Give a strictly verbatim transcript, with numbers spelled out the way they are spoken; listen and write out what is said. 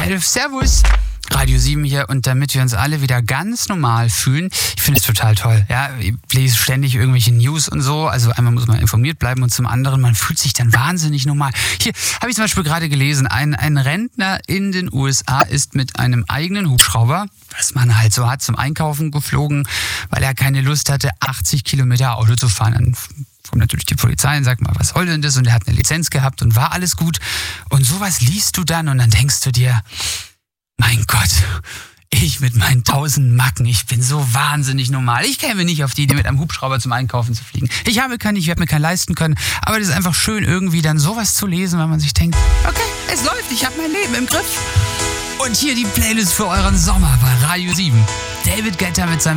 elf. Servus. Radio sieben hier, und damit wir uns alle wieder ganz normal fühlen, ich finde es total toll. Ja, ich lese ständig irgendwelche News und so, also einmal muss man informiert bleiben und zum anderen, man fühlt sich dann wahnsinnig normal. Hier habe ich zum Beispiel gerade gelesen, ein, ein Rentner in den U S A ist mit einem eigenen Hubschrauber, was man halt so hat, zum Einkaufen geflogen, weil er keine Lust hatte, achtzig Kilometer Auto zu fahren. Dann kommt natürlich die Polizei und sagt mal, was soll denn das? Und er hat eine Lizenz gehabt und war alles gut. Und sowas liest du dann und dann denkst du dir, mein Gott, ich mit meinen tausend Macken, ich bin so wahnsinnig normal. Ich käme nicht auf die Idee, mit einem Hubschrauber zum Einkaufen zu fliegen. Ich habe keinen, ich werde mir keinen leisten können. Aber das ist einfach schön, irgendwie dann sowas zu lesen, weil man sich denkt, okay, es läuft, ich habe mein Leben im Griff. Und hier die Playlist für euren Sommer bei Radio sieben. David Guetta mit seinem